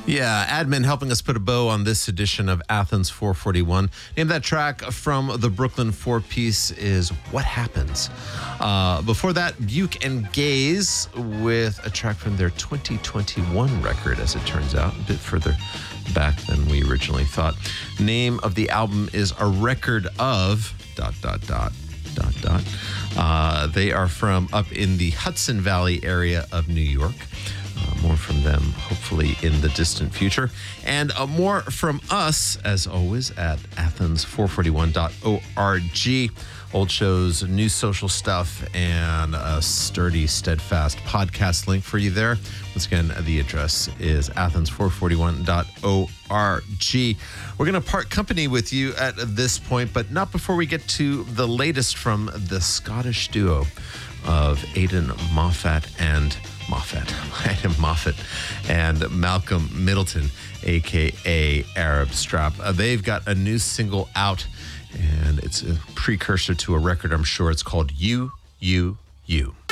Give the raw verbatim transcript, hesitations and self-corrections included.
Yeah, admin helping us put a bow on this edition of Athens four forty-one. Name that track from the Brooklyn four-piece is What Happens. Uh, before that, Buke and Gaze with a track from their twenty twenty-one record, as it turns out, a bit further back than we originally thought. Name of the album is A Record of... dot, dot, dot. Dot, dot. Uh, they are from up in the Hudson Valley area of New York. Uh, more from them, hopefully, in the distant future. And uh, more from us, as always, at athens four forty-one dot org. Old shows, new social stuff, and a sturdy, steadfast podcast link for you there. Once again, the address is athens four forty-one dot org. We're going to part company with you at this point, but not before we get to the latest from the Scottish duo of Aidan Moffat and Moffat, Aidan Moffat and Malcolm Middleton, a k a. Arab Strap. Uh, they've got a new single out, and it's a precursor to a record, I'm sure. It's called You, You, You.